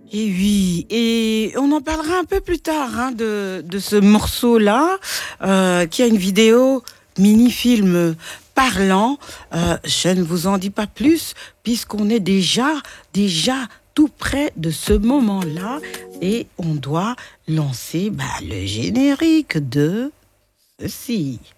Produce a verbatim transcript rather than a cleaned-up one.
Et oui, et on en parlera un peu plus tard hein, de, de ce morceau-là, euh, qui a une vidéo mini-film parlant. Euh, je ne vous en dis pas plus, puisqu'on est déjà, déjà tout près de ce moment-là, et on doit lancer bah, le générique de ceci.